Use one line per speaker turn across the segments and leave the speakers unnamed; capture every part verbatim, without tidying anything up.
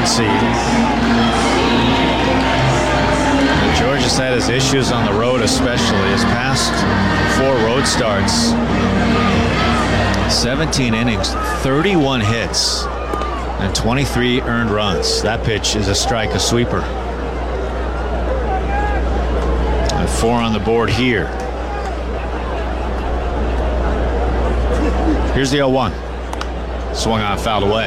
Muncy. George has had his issues on the road, especially his past four road starts. seventeen innings, thirty-one hits, and twenty-three earned runs. That pitch is a strike, a sweeper. And four on the board here. Here's the oh one. Swung on, fouled away.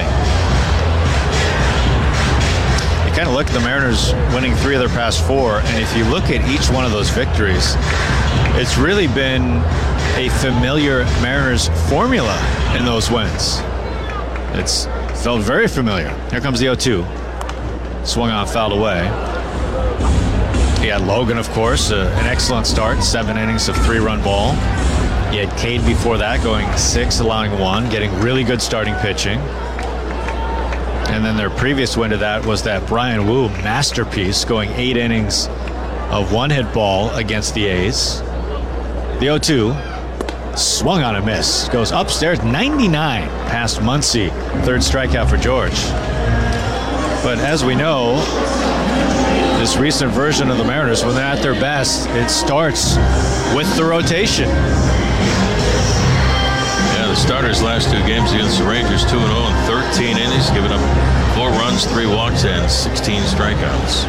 You kind of look at the Mariners winning three of their past four, and if you look at each one of those victories, it's really been a familiar Mariners formula in those wins. It's felt very familiar. Here comes the oh two. Swung on, fouled away. He had Logan, of course, uh, an excellent start, seven innings of three-run ball. He had Cade before that, going six, allowing one, getting really good starting pitching. And then their previous win to that was that Brian Wu masterpiece, going eight innings of one-hit ball against the A's. The oh two, swung on a miss, goes upstairs, ninety-nine past Muncy. Third strikeout for George. But as we know, this recent version of the Mariners, when they're at their best, it starts with the rotation.
Yeah, the starters' last two games against the Rangers, two and oh in thirteen innings, giving up four runs, three walks, and sixteen strikeouts.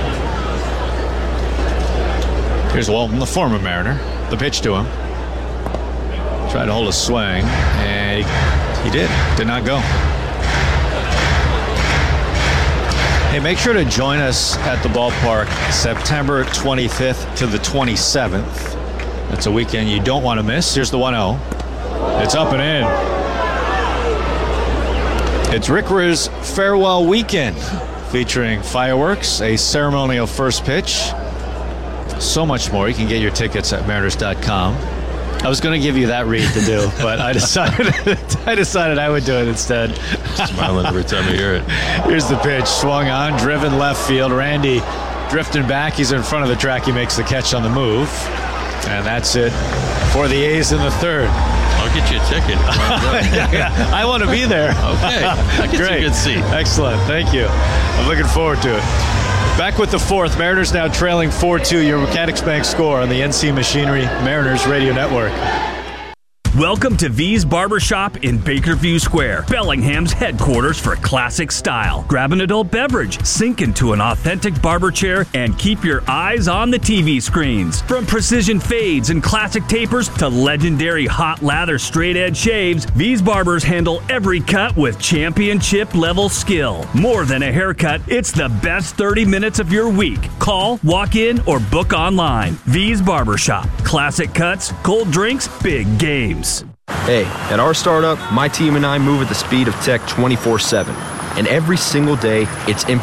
Here's Walton, the former Mariner. The pitch to him. Tried to hold a swing, and he, he did. Did not go. Hey, make sure to join us at the ballpark September twenty-fifth to the twenty-seventh. That's a weekend you don't want to miss. Here's the one oh. It's up and in. It's Rick Rue's Farewell Weekend, featuring fireworks, a ceremonial first pitch, so much more. You can get your tickets at mariners dot com. I was going to give you that read to do, but I decided I decided I would do it instead.
Smiling every time you hear it.
Here's the pitch, swung on, driven left field. Randy drifting back. He's in front of the track. He makes the catch on the move. And that's it for the A's in the third.
I'll get you a ticket.
I want to be there.
Okay. I'll get
Great.
you a good seat.
Excellent. Thank you. I'm looking forward to it. Back with the fourth. Mariners now trailing four two. Your Mechanics Bank score on the N C Machinery Mariners Radio Network.
Welcome to V's Barbershop in Bakerview Square, Bellingham's headquarters for classic style. Grab an adult beverage, sink into an authentic barber chair, and keep your eyes on the T V screens. From precision fades and classic tapers to legendary hot lather straight edge shaves, V's Barbers handle every cut with championship level skill. More than a haircut, it's the best thirty minutes of your week. Call, walk in, or book online. V's Barbershop. Classic cuts, cold drinks, big games.
Hey, at our startup, my team and I move at the speed of tech twenty-four seven. And every single day, it's